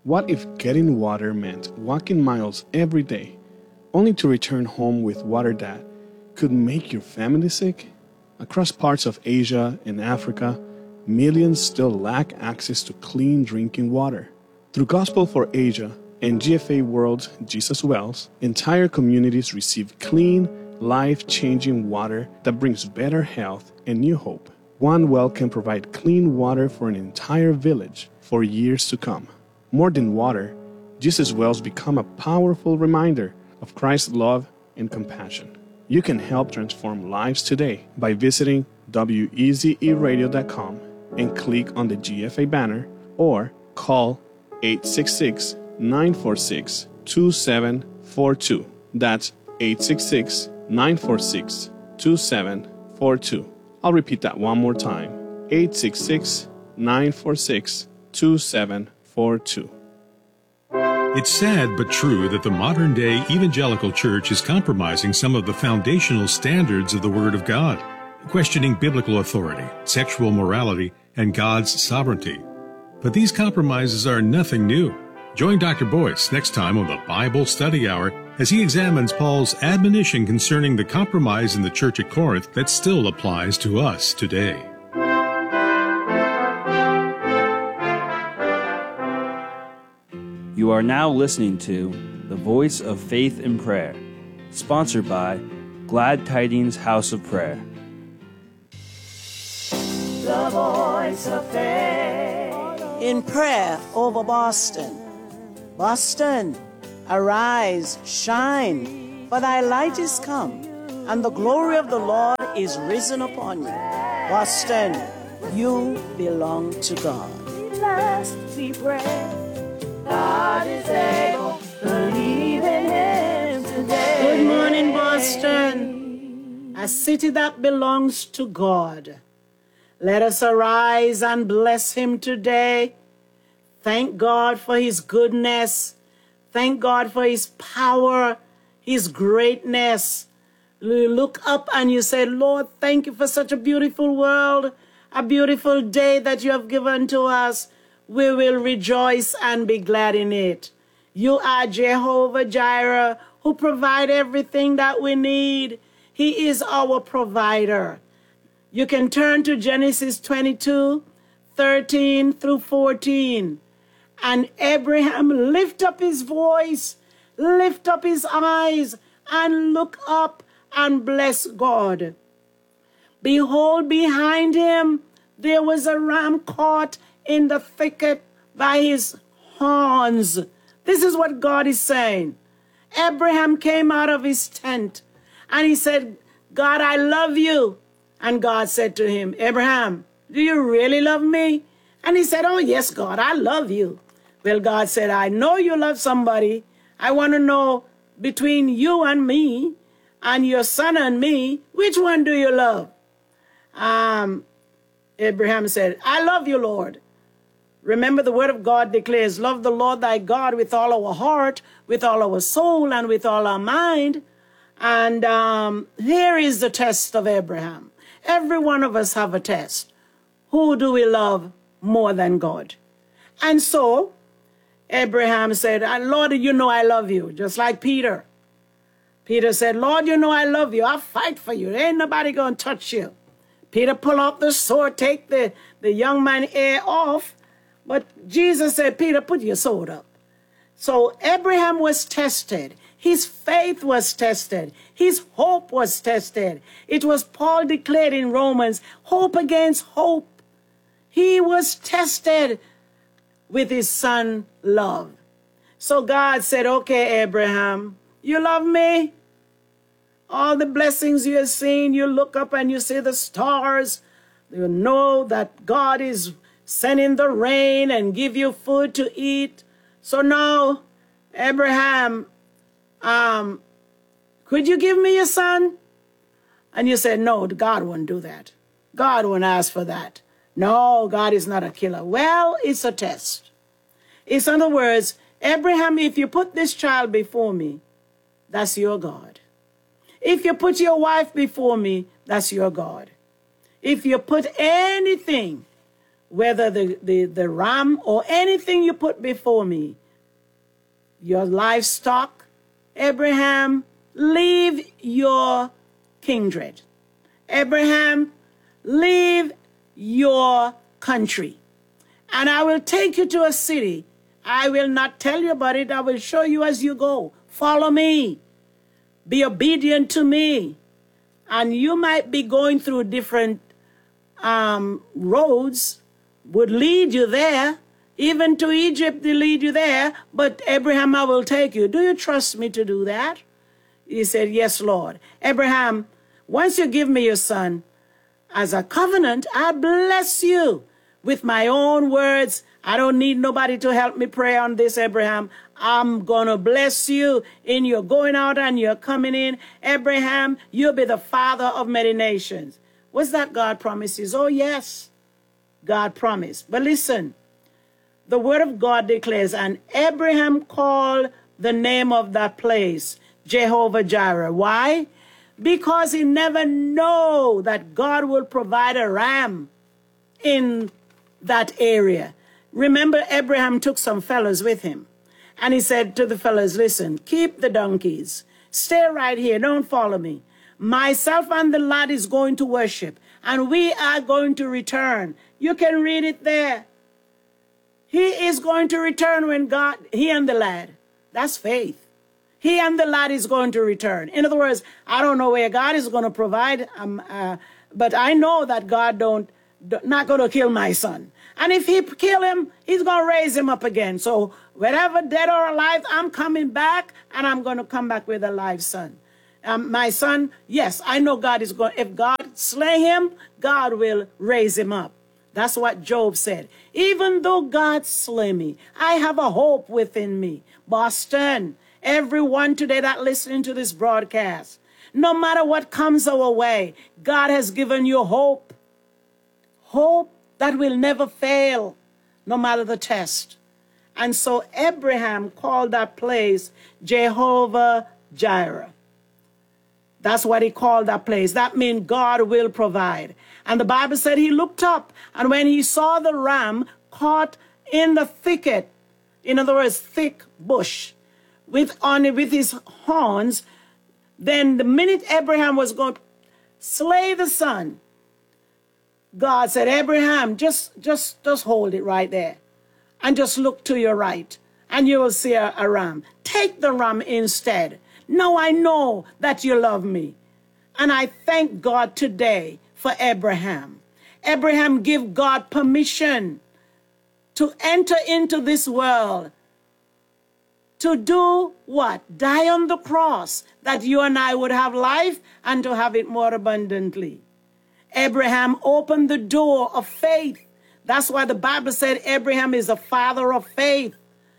What if getting water meant walking miles every day, only to return home with water that could make your family sick? Across parts of Asia and Africa, millions still lack access to clean drinking water. Through Gospel for Asia and GFA World's Jesus Wells, entire communities receive clean, life-changing water that brings better health and new hope. One well can provide clean water for an entire village for years to come. More than water, Jesus Wells become a powerful reminder of Christ's love and compassion. You can help transform lives today by visiting wezeradio.com and click on the GFA banner or call 866-946-2742. That's 866-946-2742. I'll repeat that one more time. 866-946-2742. It's sad but true that the modern-day evangelical church is compromising some of the foundational standards of the Word of God, questioning biblical authority, sexual morality, and God's sovereignty. But these compromises are nothing new. Join Dr. Boyce next time on the Bible Study Hour as he examines Paul's admonition concerning the compromise in the church at Corinth that still applies to us today. You are now listening to The Voice of Faith in Prayer, sponsored by Glad Tidings House of Prayer. The Voice of Faith in prayer over Boston. Boston, arise, shine, for thy light is come, and the glory of the Lord is risen upon you. Boston, you belong to God. Last we pray. God is able, believe in Him today. Good morning, Boston, a city that belongs to God. Let us arise and bless Him today. Thank God for His goodness. Thank God for His power, His greatness. You look up and you say, Lord, thank you for such a beautiful world, a beautiful day that you have given to us. We will rejoice and be glad in it. You are Jehovah Jireh, who provides everything that we need. He is our provider. You can turn to Genesis 22:13 through 14. And Abraham lift up his voice, lift up his eyes, and look up and bless God. Behold, behind him there was a ram caught in the thicket by his horns. This is what God is saying. Abraham came out of his tent and he said, God, I love you. And God said to him, Abraham, do you really love me? And he said, oh, yes, God, I love you. Well, God said, I know you love somebody. I want to know between you and me and your son and me, which one do you love? Abraham said, I love you, Lord. Remember, the word of God declares, love the Lord thy God with all our heart, with all our soul, and with all our mind. And here is the test of Abraham. Every one of us have a test. Who do we love more than God? And so Abraham said, Lord, you know I love you, just like Peter. Peter said, Lord, you know I love you. I'll fight for you. Ain't nobody going to touch you. Peter pulled off the sword, take the young man's ear off. But Jesus said, Peter, put your sword up. So Abraham was tested. His faith was tested. His hope was tested. It was Paul declared in Romans, hope against hope. He was tested with his son love. So God said, okay, Abraham, you love me? All the blessings you have seen, you look up and you see the stars. You know that God is sending the rain and give you food to eat. So now, Abraham, could you give me your son? And you said, no, God wouldn't do that. God wouldn't ask for that. No, God is not a killer. Well, it's a test. It's, in other words, Abraham, if you put this child before me, that's your God. If you put your wife before me, that's your God. If you put anything, whether the ram or anything you put before me, your livestock. Abraham, leave your kindred. Abraham, leave your country. And I will take you to a city. I will not tell you about it. I will show you as you go. Follow me. Be obedient to me. And you might be going through different roads, would lead you there. Even to Egypt, they lead you there. But Abraham, I will take you. Do you trust me to do that? He said, yes, Lord. Abraham, once you give me your son as a covenant, I bless you with my own words. I don't need nobody to help me pray on this, Abraham. I'm going to bless you in your going out and your coming in. Abraham, you'll be the father of many nations. Was that God promises? Oh, yes, God promised. But listen, the word of God declares, and Abraham called the name of that place Jehovah Jireh. Why? Because he never knew that God will provide a ram in that area. Remember, Abraham took some fellows with him. And he said to the fellows, listen, keep the donkeys. Stay right here. Don't follow me. Myself and the lad is going to worship. And we are going to return. You can read it there. He is going to return when God, he and the lad. That's faith. He and the lad is going to return. In other words, I don't know where God is going to provide, but I know that God not going to kill my son. And if he kill him, he's going to raise him up again. So whether dead or alive, I'm coming back, and I'm going to come back with a live son. My son, yes, I know God is going, if God slay him, God will raise him up. That's what Job said. Even though God slay me, I have a hope within me. Boston, everyone today that listening to this broadcast, no matter what comes our way, God has given you hope. Hope that will never fail, no matter the test. And so Abraham called that place Jehovah Jireh. That's what he called that place. That means God will provide. And the Bible said he looked up, and when he saw the ram caught in the thicket, in other words, thick bush, with his horns, then the minute Abraham was going to slay the son, God said, Abraham, just hold it right there, and just look to your right, and you will see a ram. Take the ram instead. Now I know that you love me. And I thank God today for Abraham. Abraham gave God permission to enter into this world. To do what? Die on the cross, that you and I would have life and to have it more abundantly. Abraham opened the door of faith. That's why the Bible said Abraham is the father of faith.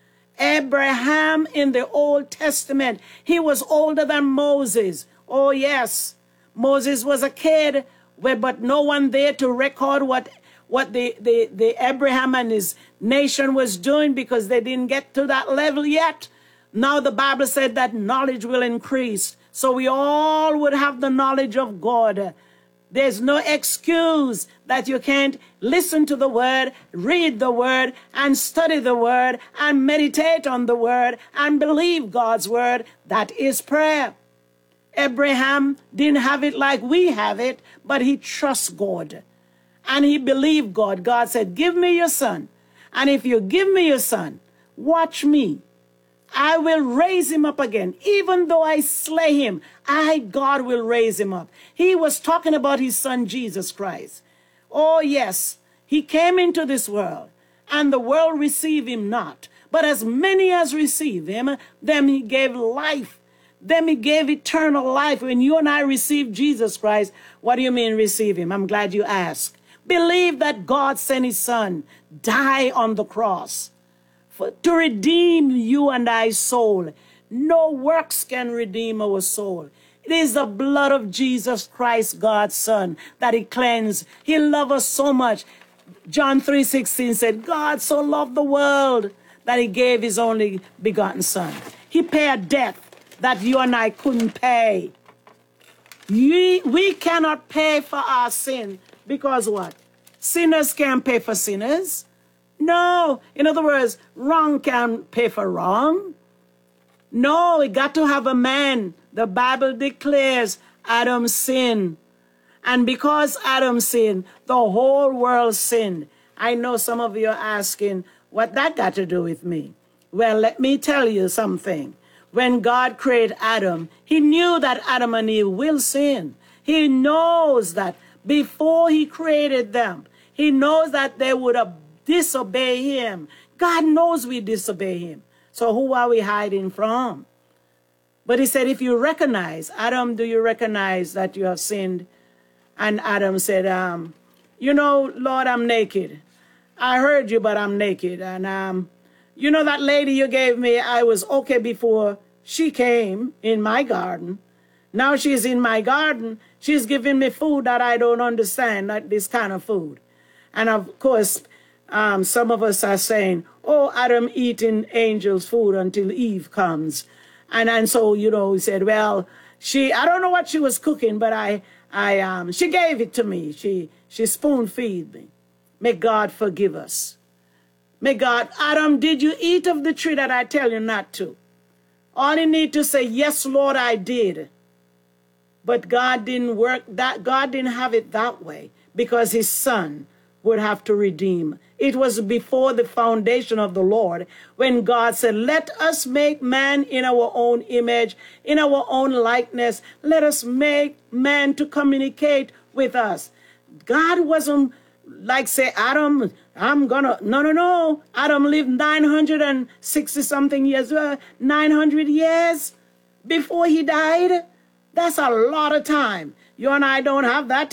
Abraham in the Old Testament, he was older than Moses. Oh, yes. Moses was a kid, but no one there to record what the Abraham and his nation was doing, because they didn't get to that level yet. Now the Bible said that knowledge will increase. So we all would have the knowledge of God. There's no excuse that you can't listen to the word, read the word, and study the word, and meditate on the word, and believe God's word. That is prayer. Abraham didn't have it like we have it, but he trusts God. And he believed God. God said, give me your son. And if you give me your son, watch me. I will raise him up again. Even though I slay him, God, will raise him up. He was talking about his son, Jesus Christ. Oh, yes, he came into this world, and the world received him not. But as many as received him, them he gave life. Them he gave eternal life. When you and I receive Jesus Christ, what do you mean receive him? I'm glad you asked. Believe that God sent his son, die on the cross, to redeem you and I's soul. No works can redeem our soul. It is the blood of Jesus Christ, God's son, that he cleansed. He loved us so much. John 3:16 said, God so loved the world that he gave his only begotten son. He paid a debt that you and I couldn't pay. We cannot pay for our sin, because what? Sinners can't pay for sinners. No, in other words, wrong can't pay for wrong. No, we got to have a man. The Bible declares Adam sinned. And because Adam sinned, the whole world sinned. I know some of you are asking, what that got to do with me? Well, let me tell you something. When God created Adam, he knew that Adam and Eve will sin. He knows that before he created them, he knows that they would disobey him. God knows we disobey him. So who are we hiding from? But he said, if you recognize, Adam, do you recognize that you have sinned? And Adam said, you know, Lord, I'm naked. I heard you, but I'm naked. And, you know, that lady you gave me, I was okay before she came in my garden. Now she's in my garden. She's giving me food that I don't understand, not this kind of food. And of course, some of us are saying, oh, Adam eating angels' food until Eve comes. And so, you know, he said, well, I don't know what she was cooking, but she gave it to me. She spoon-feed me. May God forgive us. May God, Adam, did you eat of the tree that I tell you not to? All you need to say, yes, Lord, I did. But God didn't God didn't have it that way because his son would have to redeem. It was before the foundation of the Lord when God said, let us make man in our own image, in our own likeness. Let us make man to communicate with us. God wasn't like say, Adam, no. Adam lived 960 something years, 900 years before he died. That's a lot of time. You and I don't have that